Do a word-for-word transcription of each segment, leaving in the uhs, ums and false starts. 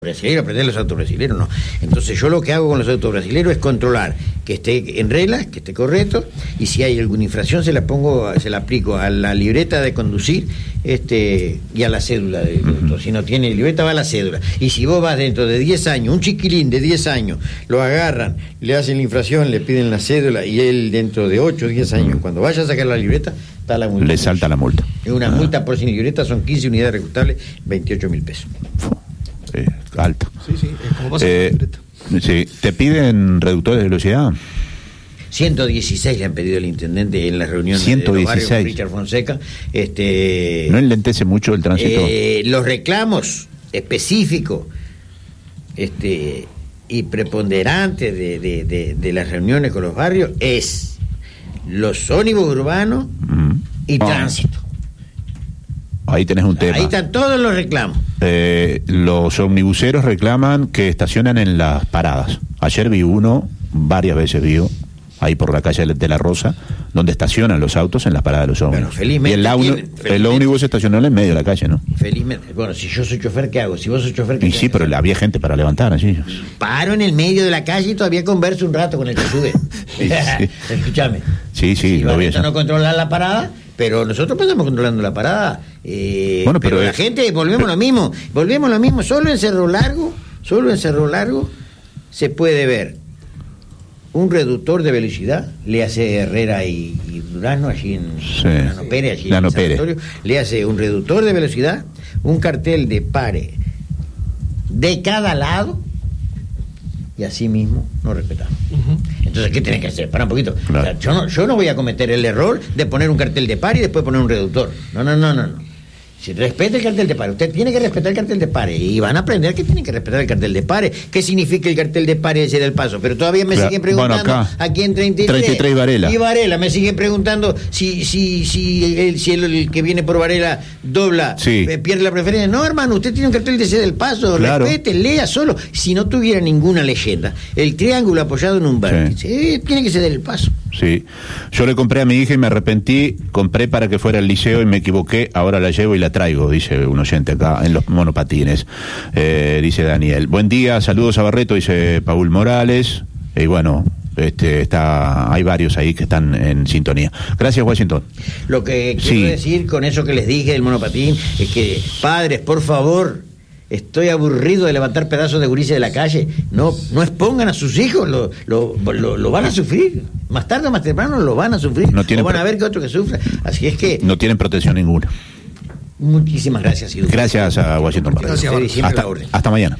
brasileños, aprender los autos brasileños, no. Entonces yo lo que hago con los autos brasileños es controlar que esté en regla, que esté correcto, y si hay alguna infracción se la pongo, se la aplico a la libreta de conducir este y a la cédula del conductor. Si no tiene libreta va a la cédula. Y si vos vas dentro de diez años, un chiquilín de diez años, lo agarran, le hacen la infracción, le piden la cédula y él dentro de ocho o diez años, cuando vaya a sacar la libreta, está la multa. Le salta la multa. Es una ah. multa por sin libreta, son quince unidades recuperables, veintiocho mil pesos. Sí, alto. Sí, sí, es como pasa eh, sí. ¿Te piden reductores de velocidad? ciento dieciséis le han pedido al intendente en la reunión ciento dieciséis. de los barrios con Richard Fonseca. Este, ¿No enlentece mucho el tránsito? Eh, los reclamos específicos este, y preponderantes de, de, de, de las reuniones con los barrios es los ómnibus urbanos mm. y oh. tránsito. Ahí tenés un tema. Ahí están todos los reclamos. Eh, los omnibuseros reclaman que estacionan en las paradas. Ayer vi uno, varias veces vi, ahí por la calle de la Rosa, donde estacionan los autos en las paradas de los ómnibus. Bueno, felizmente. Y el, auno, tienen, felizmente. el ómnibus estacionó en el medio de la calle, ¿no? Felizmente. Bueno, si yo soy chofer, ¿qué hago? Si vos sos chofer, ¿qué Y sí, pero hacer? Había gente para levantar allí. Paro en el medio de la calle y todavía converso un rato con el que sube. Sí, sí. Escúchame. Sí, sí, si lo vi. No controlar la parada, pero nosotros pasamos controlando la parada. Eh, bueno, pero, pero la es, gente, volvemos pero, lo mismo. Volvemos lo mismo. Solo en Cerro Largo, solo en Cerro Largo se puede ver un reductor de velocidad, le hace Herrera y, y Durano allí en sí. Lano Pérez, allí Lano en el Pérez. le hace un reductor de velocidad, un cartel de pare de cada lado y así mismo no respetamos. Uh-huh. Entonces, ¿qué tenés que hacer? Para un poquito. Claro. O sea, yo, no, yo no voy a cometer el error de poner un cartel de pare y después poner un reductor. No, no, no, no, no. Si respeta el cartel de pare, usted tiene que respetar el cartel de pare y van a aprender que tienen que respetar el cartel de pare. ¿Qué significa el cartel de pare ese del Paso? Pero todavía me claro. siguen preguntando bueno, acá, aquí en treinta y tres, treinta y tres Varela. Y Varela me siguen preguntando si si si el, si el, el que viene por Varela dobla, sí. eh, pierde la preferencia. No, hermano, usted tiene un cartel de ese del Paso, claro. respete, lea solo. Si no tuviera ninguna leyenda, el triángulo apoyado en un vértice, sí. eh, tiene que ser del Paso. Sí, yo le compré a mi hija y me arrepentí, compré para que fuera al liceo y me equivoqué, ahora la llevo y la traigo, dice un oyente acá, en los monopatines, eh, dice Daniel. Buen día, saludos a Barreto, dice Paul Morales, y bueno, este está hay varios ahí que están en sintonía. Gracias, Washington. Lo que quiero sí. decir con eso que les dije del monopatín es que, padres, por favor, estoy aburrido de levantar pedazos de gurises de la calle. No, no expongan a sus hijos, lo, lo, lo, lo van a sufrir. Más tarde o más temprano lo van a sufrir. No o van a ver que otro que sufra. Así es que... No tienen protección ninguna. Muchísimas gracias, Ido. Gracias a Washington. Gracias, hasta, hasta mañana.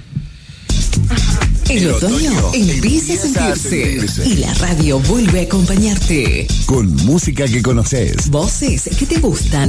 El otoño empieza a sentirse y la radio vuelve a acompañarte. Con música que conoces. Voces que te gustan.